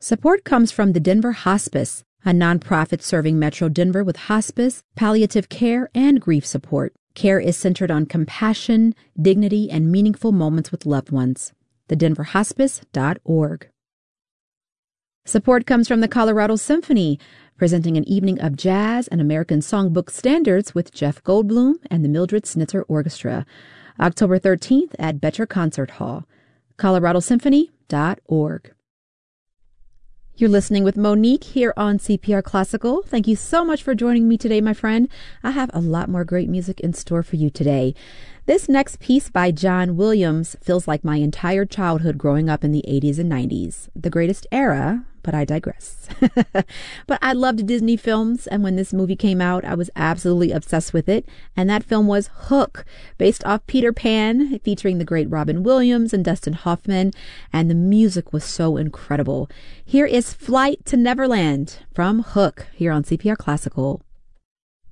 Support comes from the Denver Hospice, a nonprofit serving Metro Denver with hospice, palliative care, and grief support. Care is centered on compassion, dignity, and meaningful moments with loved ones. TheDenverHospice.org. Support comes from the Colorado Symphony, presenting an evening of jazz and American songbook standards with Jeff Goldblum and the Mildred Snitzer Orchestra, October 13th at Betcher Concert Hall. coloradosymphony.org. You're listening with Monique here on CPR Classical. Thank you so much for joining me today, my friend. I have a lot more great music in store for you today. This next piece by John Williams feels like my entire childhood growing up in the 80s and 90s. The greatest era, but I digress. But I loved Disney films, and when this movie came out, I was absolutely obsessed with it. And that film was Hook, based off Peter Pan, featuring the great Robin Williams and Dustin Hoffman, and the music was so incredible. Here is Flight to Neverland from Hook here on CPR Classical.